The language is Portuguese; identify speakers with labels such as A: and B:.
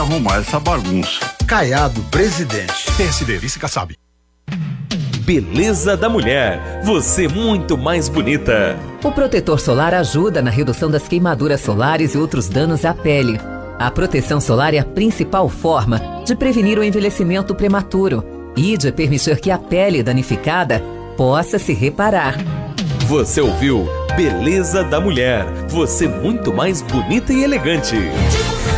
A: arrumar essa bagunça.
B: Caiado, presidente.
C: PSD, vice Kassab.
D: Beleza da mulher, você muito mais bonita.
E: O protetor solar ajuda na redução das queimaduras solares e outros danos à pele. A proteção solar é a principal forma de prevenir o envelhecimento prematuro e de permitir que a pele danificada possa se reparar.
D: Você ouviu Beleza da Mulher, você muito mais bonita e elegante.